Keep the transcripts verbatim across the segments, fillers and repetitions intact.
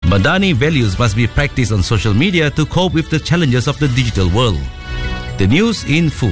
Madani values must be practiced on social media to cope with the challenges of the digital world. The news in full.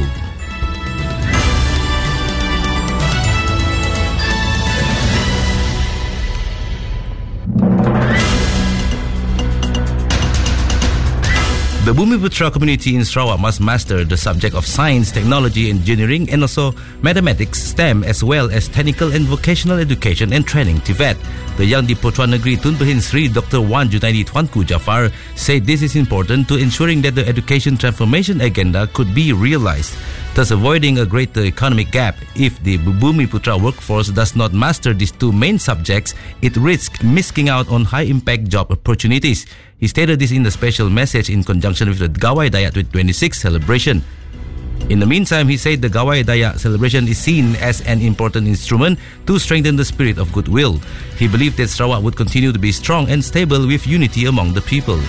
The Bumiputra community in Sarawak must master the subject of science, technology, engineering, and also mathematics, STEM, as well as technical and vocational education and training, T V E T. The Yang di-Pertuan Negeri Tun Pehin Sri Doctor Wan Junaidi Tuanku Jaafar said this is important to ensuring that the education transformation agenda could be realized, thus avoiding a greater economic gap. If the Bumiputra workforce does not master these two main subjects, it risks missing out on high-impact job opportunities. He stated this in a special message in conjunction with the Gawai Dayak twenty twenty-six celebration. In the meantime, he said the Gawai Dayak celebration is seen as an important instrument to strengthen the spirit of goodwill. He believed that Sarawak would continue to be strong and stable with unity among the people.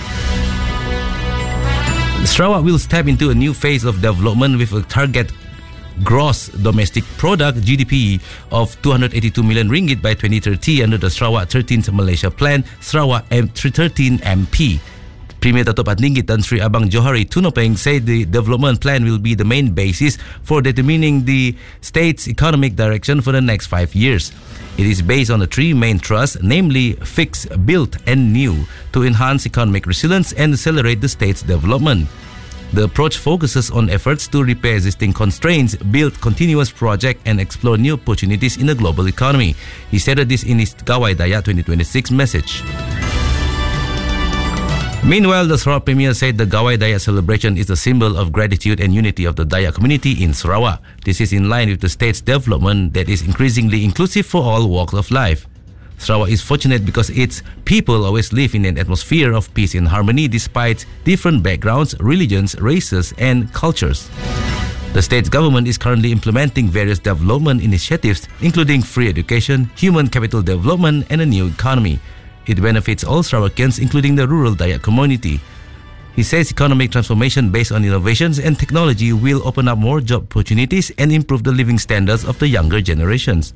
Sarawak will step into a new phase of development with a target gross domestic product G D P of two hundred eighty-two million ringgit by twenty thirty under the Sarawak thirteenth Malaysia Plan, Sarawak thirteen M P. Premier Dato' Patinggi Tan Sri Abang Johari Tunopeng said the development plan will be the main basis for determining the state's economic direction for the next five years. It is based on the three main thrusts, namely fix, build and new, to enhance economic resilience and accelerate the state's development. The approach focuses on efforts to repair existing constraints, build continuous projects, and explore new opportunities in the global economy. He stated this in his Gawai Dayak twenty twenty-six message. Meanwhile, the Sarawak Premier said the Gawai Dayak celebration is a symbol of gratitude and unity of the Dayak community in Sarawak. This is in line with the state's development that is increasingly inclusive for all walks of life. Sarawak is fortunate because its people always live in an atmosphere of peace and harmony despite different backgrounds, religions, races, and cultures. The state government is currently implementing various development initiatives, including free education, human capital development, and a new economy. It benefits all Sarawakians, including the rural Dayak community. He says economic transformation based on innovations and technology will open up more job opportunities and improve the living standards of the younger generations.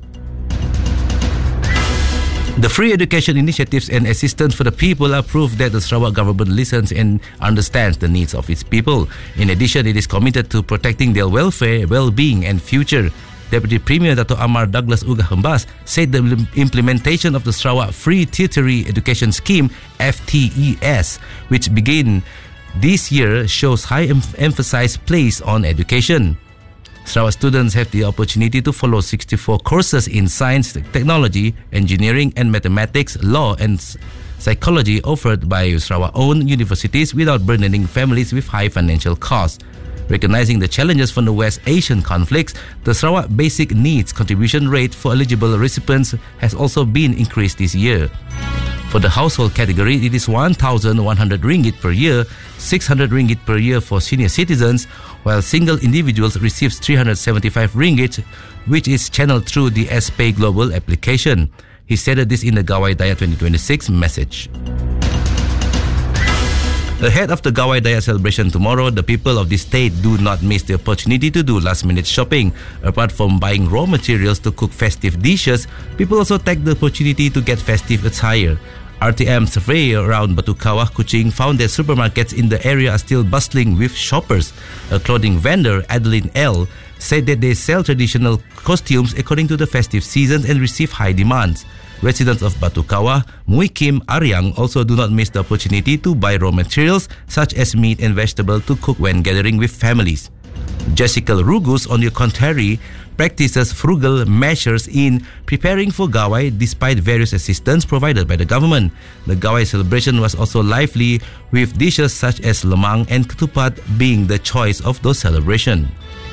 The free education initiatives and assistance for the people are proof that the Sarawak government listens and understands the needs of its people. In addition, it is committed to protecting their welfare, well-being and future. Deputy Premier Dato' Amar Douglas Ugah Hembas said the implementation of the Sarawak Free Tertiary Education Scheme, F T E S, which began this year, shows high em- emphasis placed on education. Sarawak students have the opportunity to follow sixty-four courses in science, technology, engineering and mathematics, law and psychology offered by Sarawak-owned universities without burdening families with high financial costs. Recognizing the challenges from the West Asian conflicts, the Sarawak Basic Needs contribution rate for eligible recipients has also been increased this year. For the household category, it is one thousand one hundred ringgit per year, six hundred ringgit per year for senior citizens, while single individuals receive three hundred seventy-five ringgit, which is channeled through the S P A Y Global application. He stated this in the Gawai Dayak twenty twenty-six message. Ahead of the Gawai Dayak celebration tomorrow, the people of the state do not miss the opportunity to do last-minute shopping. Apart from buying raw materials to cook festive dishes, people also take the opportunity to get festive attire. R T M survey around Batu Kawah, Kuching found that supermarkets in the area are still bustling with shoppers. A clothing vendor, Adeline L., said that they sell traditional costumes according to the festive seasons and receive high demands. Residents of Batu Kawah, Muikim, Aryang also do not miss the opportunity to buy raw materials such as meat and vegetable to cook when gathering with families. Jessica Rugus, on the contrary, practices frugal measures in preparing for Gawai despite various assistance provided by the government. The Gawai celebration was also lively, with dishes such as lemang and ketupat being the choice of those celebrations.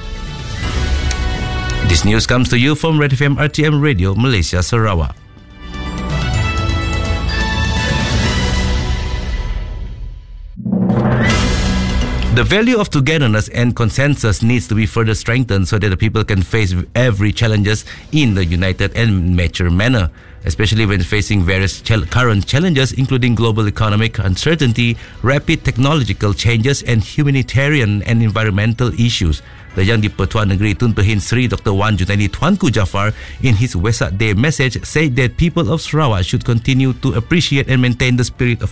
This news comes to you from Red F M R T M Radio, Malaysia, Sarawak. The value of togetherness and consensus needs to be further strengthened so that the people can face every challenges in the united and mature manner, especially when facing various ch- current challenges including global economic uncertainty, rapid technological changes and humanitarian and environmental issues. The Yang di-Pertuan Negeri Tun Pehin Sri Doctor Wan Junaidi Tuanku Jaafar in his Wesak Day message said that people of Sarawak should continue to appreciate and maintain the spirit of